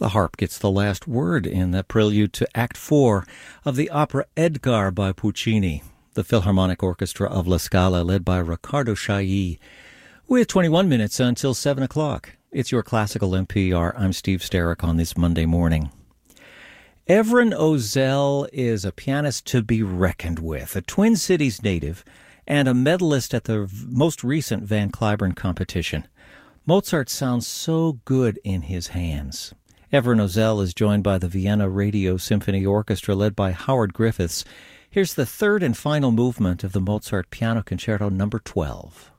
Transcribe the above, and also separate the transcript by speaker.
Speaker 1: The harp gets the last word in the prelude to Act 4 of the opera Edgar by Puccini, the Philharmonic Orchestra of La Scala, led by Riccardo Chailly, with 21 minutes until 7 o'clock. It's your Classical NPR. I'm Steve Sterrick on this Monday morning. Evren Ozel is a pianist to be reckoned with, a Twin Cities native and a medalist at the most recent Van Cliburn competition. Mozart sounds so good in his hands. Evren Ozel is joined by the Vienna Radio Symphony Orchestra led by Howard Griffiths. Here's the third and final movement of the Mozart Piano Concerto No. 12.